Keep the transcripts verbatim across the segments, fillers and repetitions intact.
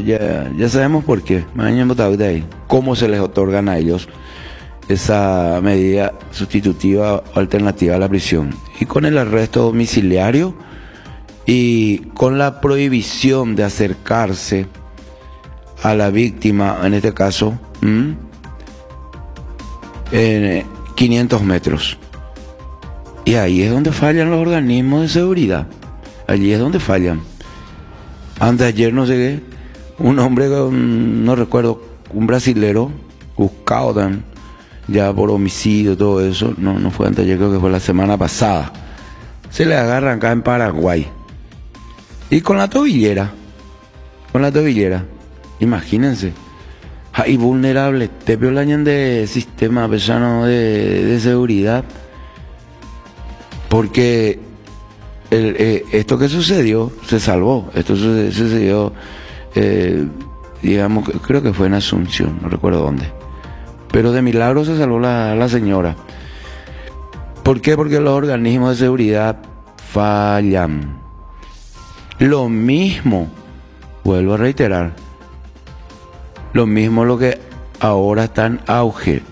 ya, ya sabemos por qué. ¿Cómo se les otorgan a ellos esa medida sustitutiva o alternativa a la prisión? Y con el arresto domiciliario y con la prohibición de acercarse a la víctima, en este caso, ¿m? en quinientos metros. Y ahí es donde fallan los organismos de seguridad. Allí es donde fallan. Antes de ayer, no sé qué, un hombre, no recuerdo, un brasilero, buscado tan, ya por homicidio, todo eso, no, no fue antes de ayer, creo que fue la semana pasada. Se le agarran acá en Paraguay. Y con la tobillera, con la tobillera, imagínense. Hay vulnerables, te violañan de sistema pesano de, de seguridad. Porque el, eh, esto que sucedió se salvó. Esto sucedió, sucedió eh, digamos, creo que fue en Asunción, no recuerdo dónde. Pero de milagro se salvó la, la señora. ¿Por qué? Porque los organismos de seguridad fallan. Lo mismo, vuelvo a reiterar, lo mismo lo que ahora está en auge.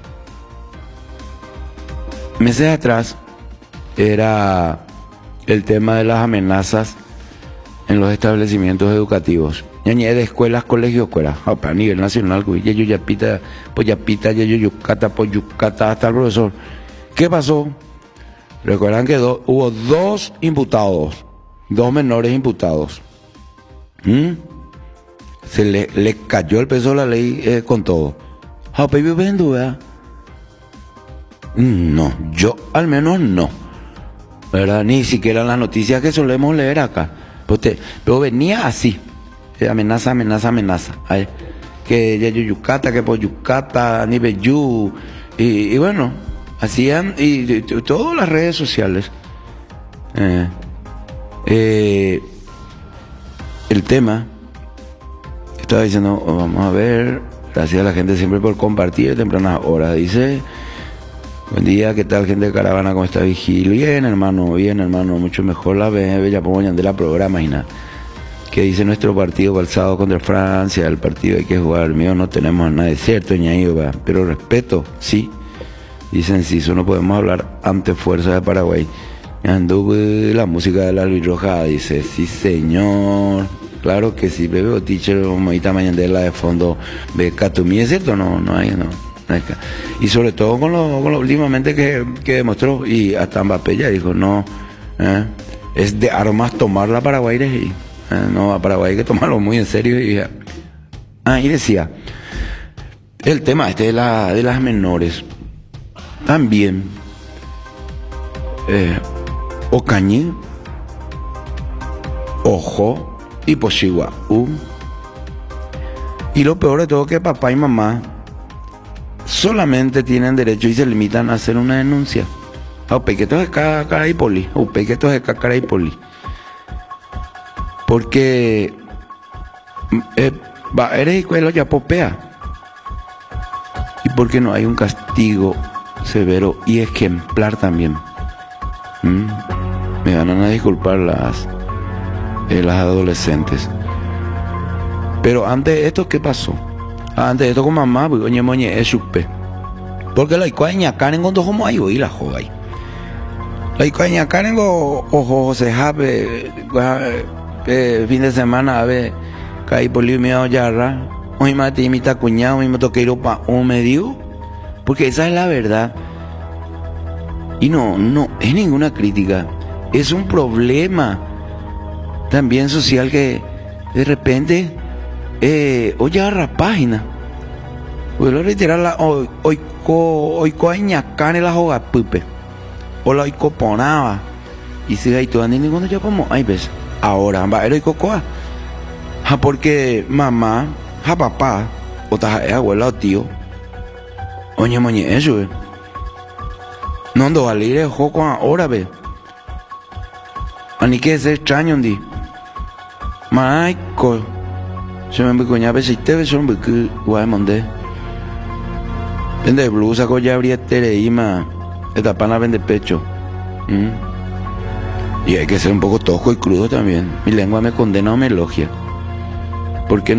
Meses atrás era el tema de las amenazas en los establecimientos educativos. Ñañe de escuelas, colegios, escuelas, a nivel nacional, yayo yapita, poyapita, yayo yucata, poyucata, hasta el profesor. ¿Qué pasó? Recuerdan que do, hubo dos imputados, dos menores imputados. ¿Mm? Se le, le cayó el peso de la ley eh, con todo. No, yo al menos no. ¿Verdad? Ni siquiera las noticias que solemos leer acá. Pero, pero venía así. Amenaza, amenaza, amenaza. Ay, que yayo yucata, que por yucata, ni beyú. Y, y bueno, hacían, y, y, y todas las redes sociales. Eh, eh, el tema, estaba diciendo, vamos a ver, gracias a la gente siempre por compartir tempranas horas. Dice, buen día, ¿qué tal, gente de Caravana? ¿Cómo está Vigilio? Bien, hermano, bien, hermano, mucho mejor la ve, ya pongo de la programa y nada. Que dice nuestro partido calzado contra Francia, el partido hay que jugar, el mío no tenemos nada de cierto, ñaío, pero respeto, sí. Dicen, sí, eso no podemos hablar ante fuerza de Paraguay. Anduve la música de la Luis Roja, dice, sí señor, claro que sí, bebé, teacher, moita mañana de fondo, ve Catumí, ¿es cierto? No, no hay, no. no hay, y sobre todo con lo, con lo últimamente que, que demostró, y hasta Mbappé ya dijo, no, eh, es de armas tomar la Paraguay, y eh, no, a Paraguay hay que tomarlo muy en serio, y, ah, y decía, el tema este de, la, de las menores, también, eh, Ocañí, Ojo y Pochihuahua. Y lo peor de todo que papá y mamá solamente tienen derecho y se limitan a hacer una denuncia. Aupequetos de Caraipoli, Aupequetos de Caraipoli. Porque eh, va, eres escuela ya popea. Y porque no hay un castigo severo y ejemplar también. ¿Mm? Me van a disculpar las, eh, las adolescentes. Pero antes de esto, ¿qué pasó? Antes de esto con mamá, pues, oye, moñe, es supe. Porque la icoaña Karen con dos como ahí, oí la joda ahí. La icoaña Karen con ojo, se jabe, fin de semana, a ver, caí por lío mío yarra. Hoy mate mi tacuñado, hoy me toqué ir pa' un medio. Porque esa es la verdad. Y no, no, es ninguna crítica. Es un problema también social que de repente eh, oye a la página vuelvo a reiterar la hoy hoy hoy coñacane la joga pupe o la oico ponaba y si hay todo ni ninguno ya como ay ves ahora va el cocoa ja porque mamá ja papá o ta es abuela o tío oye moñe eso eh. No ando a leer el juego ahora ve ani que es extraño ndi Michael se me coña veces te ves un que guay monde vende blusa con ya abría tereima esta pana vende pecho ¿Mm? Y hay que ser un poco tosco y crudo también mi lengua me condena o me elogia porque